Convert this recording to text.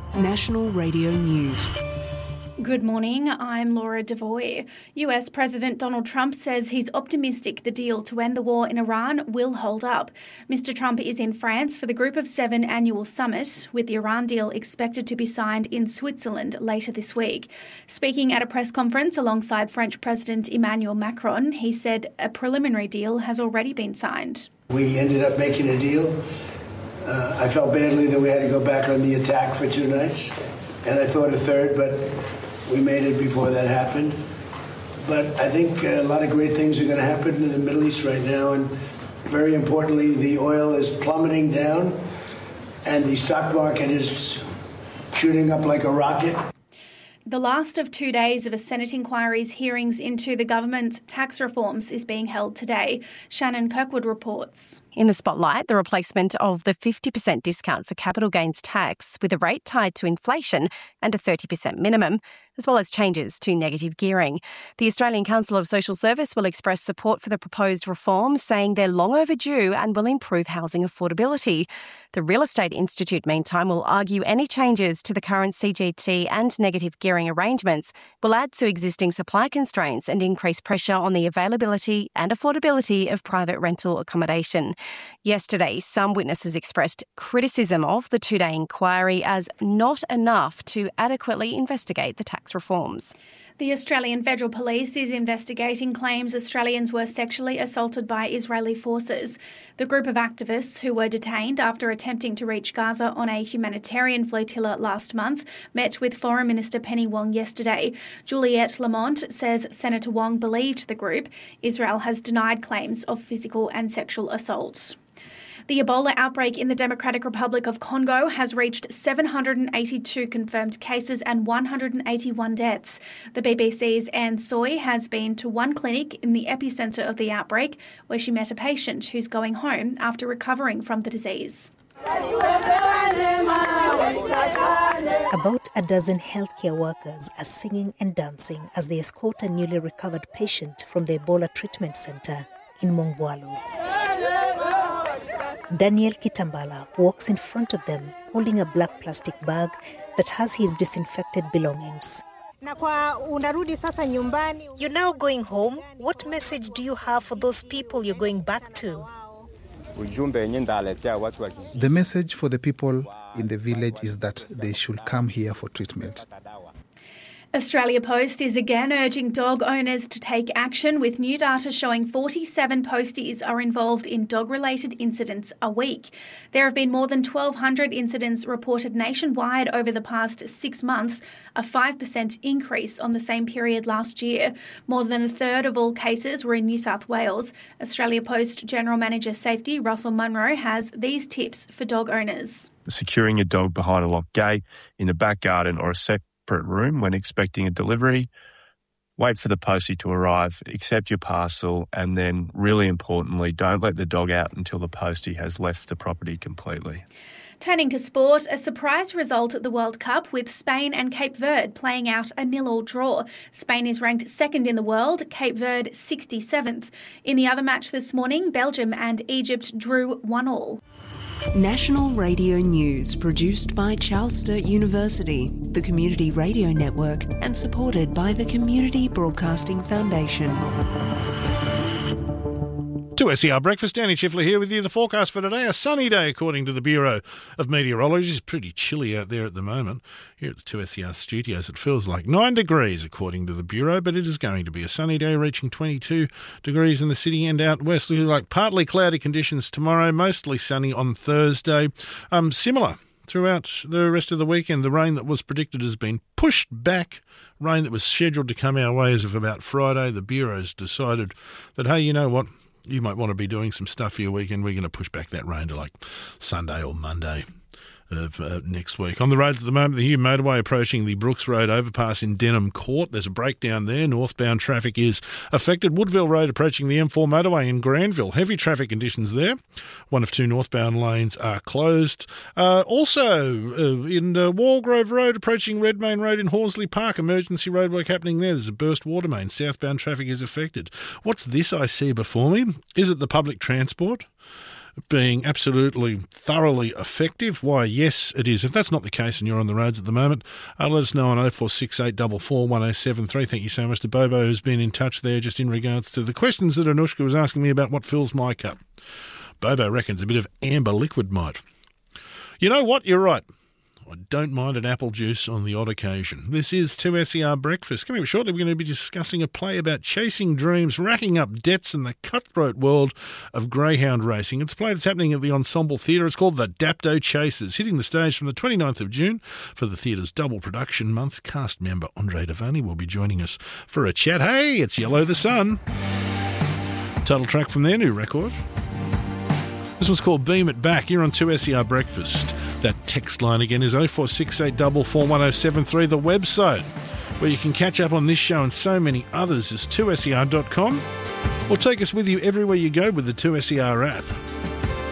National Radio News. Good morning, I'm Laura Devoy. US President Donald Trump says he's optimistic the deal to end the war in Iran will hold up. Mr Trump is in France for the Group of Seven annual summit, with the Iran deal expected to be signed in Switzerland later this week. Speaking at a press conference alongside French President Emmanuel Macron, he said a preliminary deal has already been signed. We ended up making a deal. I felt badly that we had to go back on the attack for 2 nights, and I thought a third, but we made it before that happened. But I think a lot of great things are going to happen in the Middle East right now, and very importantly, the oil is plummeting down, and the stock market is shooting up like a rocket. The last of 2 days of a Senate inquiry's hearings into the government's tax reforms is being held today. Shannon Kirkwood reports. In the spotlight, the replacement of the 50% discount for capital gains tax with a rate tied to inflation and a 30% minimum, as well as changes to negative gearing. The Australian Council of Social Service will express support for the proposed reforms, saying they're long overdue and will improve housing affordability. The Real Estate Institute, meantime, will argue any changes to the current CGT and negative gearing arrangements will add to existing supply constraints and increase pressure on the availability and affordability of private rental accommodation. Yesterday, some witnesses expressed criticism of the 2-day inquiry as not enough to adequately investigate the tax reforms. The Australian Federal Police is investigating claims Australians were sexually assaulted by Israeli forces. The group of activists who were detained after attempting to reach Gaza on a humanitarian flotilla last month met with Foreign Minister Penny Wong yesterday. Juliette Lamont says Senator Wong believed the group. Israel has denied claims of physical and sexual assault. The Ebola outbreak in the Democratic Republic of Congo has reached 782 confirmed cases and 181 deaths. The BBC's Anne Soy has been to one clinic in the epicentre of the outbreak, where she met a patient who's going home after recovering from the disease. About a dozen healthcare workers are singing and dancing as they escort a newly recovered patient from the Ebola treatment centre in Mongwalu. Daniel Kitambala walks in front of them, holding a black plastic bag that has his disinfected belongings. You're now going home. What message do you have for those people you're going back to? The message for the people in the village is that they should come here for treatment. Australia Post is again urging dog owners to take action, with new data showing 47 posties are involved in dog-related incidents a week. There have been more than 1,200 incidents reported nationwide over the past 6 months, a 5% increase on the same period last year. More than a third of all cases were in New South Wales. Australia Post General Manager Safety Russell Munro has these tips for dog owners. Securing your dog behind a locked gate, in the back garden or a separate room when expecting a delivery. Wait for the postie to arrive, accept your parcel, and then, really importantly, don't let the dog out until the postie has left the property completely. Turning to sport, a surprise result at the World Cup, with Spain and Cape Verde playing out a 0-0 draw. Spain is ranked second in the world, Cape Verde 67th. In the other match this morning, Belgium and Egypt drew 1-1. National Radio News, produced by Charles Sturt University, the Community Radio Network, and supported by the Community Broadcasting Foundation. 2SER Breakfast, Danny Chifley here with you. The forecast for today, a sunny day according to the Bureau of Meteorology. It's pretty chilly out there at the moment. Here at the 2SER studios, it feels like 9 degrees according to the Bureau, but it is going to be a sunny day, reaching 22 degrees in the city and out west. Looking like partly cloudy conditions tomorrow, mostly sunny on Thursday. Similar throughout the rest of the weekend. The rain that was predicted has been pushed back. Rain that was scheduled to come our way as of about Friday. The Bureau's decided that, hey, you know what? You might want to be doing some stuff for your weekend. We're going to push back that rain to like Sunday or Monday of next week. On the roads at the moment, the Hume motorway approaching the Brooks Road overpass in Denham Court. There's a breakdown there. Northbound traffic is affected. Woodville Road approaching the M4 motorway in Granville. Heavy traffic conditions there. One of two northbound lanes are closed. Also in Walgrove Road approaching Redmayne Road in Horsley Park. Emergency roadwork happening there. There's a burst water main. Southbound traffic is affected. What's this I see before me? Is it the public transport? being absolutely thoroughly effective. Why, yes, it is. If that's not the case and you're on the roads at the moment, let us know on 0468 441073. Thank you so much to Bobo, who's been in touch there just in regards to the questions that Anushka was asking me about what fills my cup. Bobo reckons a bit of amber liquid might. You know what? You're right. I don't mind an apple juice on the odd occasion. This is 2SER Breakfast. Coming up shortly, we're going to be discussing a play about chasing dreams, racking up debts in the cutthroat world of greyhound racing. It's a play that's happening at the Ensemble Theatre. It's called The Dapto Chasers, hitting the stage from the 29th of June for the theatre's double production month. Cast member Andre Devani will be joining us for a chat. Hey, it's Yellow the Sun. Title track from their new record. This one's called Beam It Back. You're on 2SER Breakfast. That text line again is 0468 441073. The website where you can catch up on this show and so many others is 2ser.com. Or take us with you everywhere you go with the 2SER app.